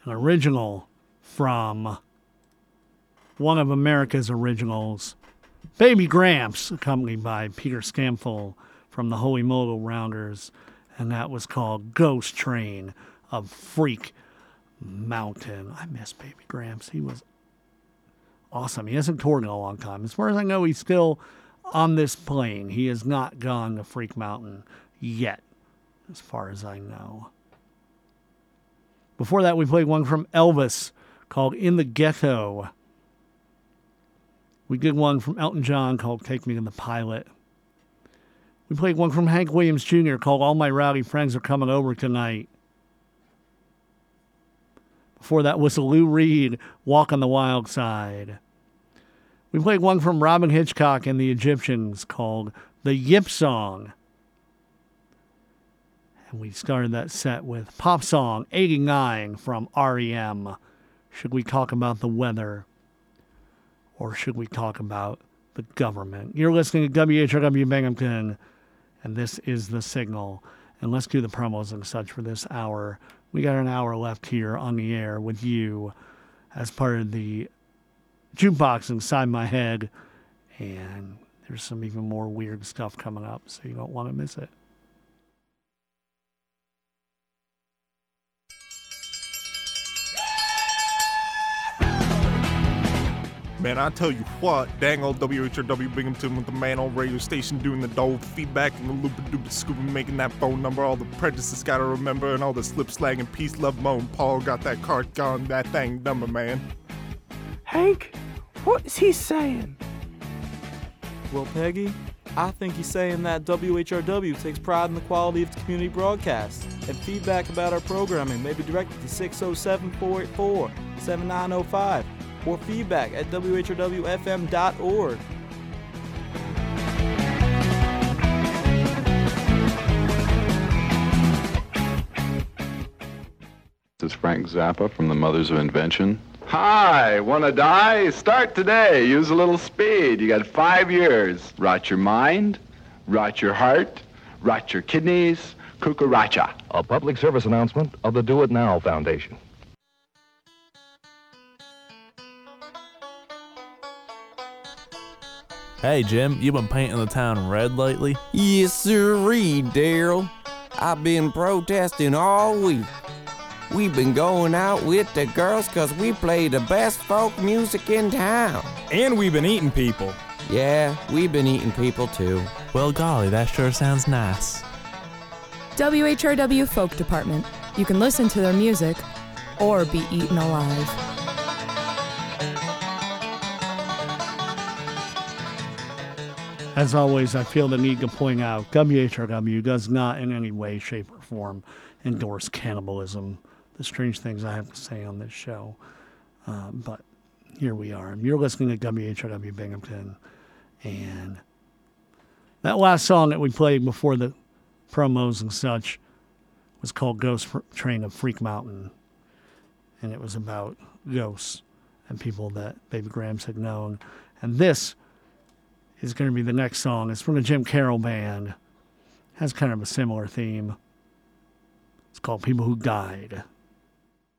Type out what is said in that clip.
an original from one of America's originals, Baby Gramps, accompanied by Peter Scampful from the Holy Mogul Rounders, and that was called Ghost Train of Freak Mountain. I miss Baby Gramps. He was awesome. He hasn't toured in a long time. As far as I know, he's still on this plane. He has not gone to Freak Mountain yet, as far as I know. Before that, we played one from Elvis called In the Ghetto. We did one from Elton John called Take Me to the Pilot. We played one from Hank Williams Jr. called All My Rowdy Friends Are Coming Over Tonight. Before that was Lou Reed, Walk on the Wild Side. We played one from Robin Hitchcock and the Egyptians called The Yip Song. And we started that set with Pop Song 89 from REM. Should we talk about the weather? Or should we talk about the government? You're listening to WHRW Binghamton, and this is The Signal. And let's do the promos and such for this hour. We got an hour left here on the air with you as part of the Jukebox Inside My Head. And there's some even more weird stuff coming up, so you don't want to miss it. Man, I tell you what, dang old WHRW Binghamton with the man on radio station doing the dull feedback and the loopa-doopa scuba making that phone number, all the prejudices gotta remember, and all the slip, slag, and peace, love, moan. Paul got that card gone, that thing number, man. Hank, what is he saying? Well, Peggy, I think he's saying that WHRW takes pride in the quality of the community broadcast, and feedback about our programming may be directed to 607-484-7905. or feedback at whrwfm.org. This is Frank Zappa from the Mothers of Invention. Hi, wanna die? Start today. Use a little speed. You got 5 years. Rot your mind, rot your heart, rot your kidneys, cucaracha. A public service announcement of the Do It Now Foundation. Hey, Jim, you been painting the town red lately? Yes, sirree, Daryl. I've been protesting all week. We've been going out with the girls 'cause we play the best folk music in town. And we've been eating people. Yeah, we've been eating people too. Well, golly, that sure sounds nice. WHRW Folk Department. You can listen to their music or be eaten alive. As always, I feel the need to point out WHRW does not in any way, shape, or form endorse cannibalism. The strange things I have to say on this show. But here we are. You're listening to WHRW Binghamton. And that last song that we played before the promos and such was called Ghost Train of Freak Mountain. And it was about ghosts and people that Baby Gramps had known. And this is going to be the next song. It's from the Jim Carroll Band. Has kind of a similar theme. It's called People Who Died.